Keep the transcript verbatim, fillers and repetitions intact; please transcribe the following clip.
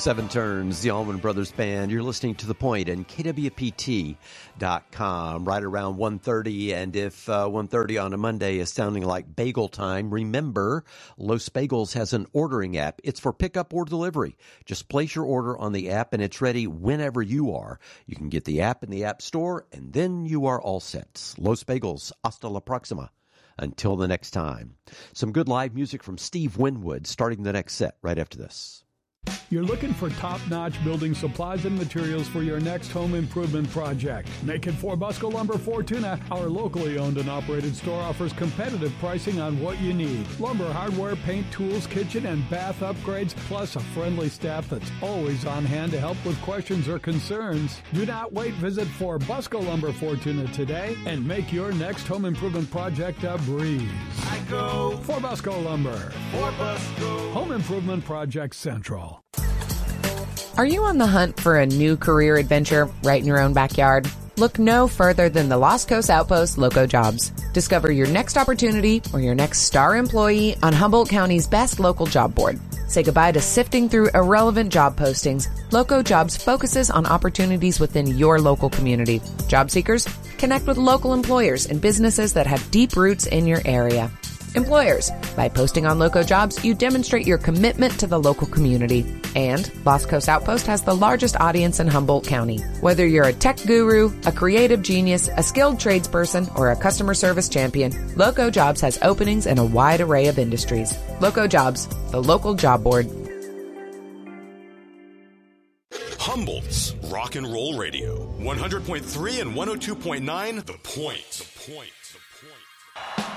Seven Turns, the Allman Brothers Band. You're listening to The Point and K W P T dot com right around one thirty. And if uh, one thirty on a Monday is sounding like bagel time, remember Los Bagels has an ordering app. It's for pickup or delivery. Just place your order on the app and it's ready whenever you are. You can get the app in the App Store and then you are all set. Los Bagels, hasta la próxima. Until the next time. Some good live music from Steve Winwood starting the next set right after this. You're looking for top-notch building supplies and materials for your next home improvement project. Make it for Busco Lumber Fortuna. Our locally owned and operated store offers competitive pricing on what you need. Lumber, hardware, paint, tools, kitchen, and bath upgrades, plus a friendly staff that's always on hand to help with questions or concerns. Do not wait. Visit for Busco Lumber Fortuna today and make your next home improvement project a breeze. I go for Busco Lumber. For Busco. Home Improvement Project Central. Are you on the hunt for a new career adventure right in your own backyard? Look no further than the Los Coast Outpost Loco Jobs. Discover your next opportunity or your next star employee on Humboldt County's best local job board. Say goodbye to sifting through irrelevant job postings. Loco Jobs focuses on opportunities within your local community. Job seekers, connect with local employers and businesses that have deep roots in your area. Employers, by posting on Loco Jobs, you demonstrate your commitment to the local community. And Los Coast Outpost has the largest audience in Humboldt County. Whether you're a tech guru, a creative genius, a skilled tradesperson, or a customer service champion, Loco Jobs has openings in a wide array of industries. Loco Jobs, the local job board. Humboldt's Rock and Roll Radio, one hundred point three and one oh two point nine, The Point. The Point. The Point.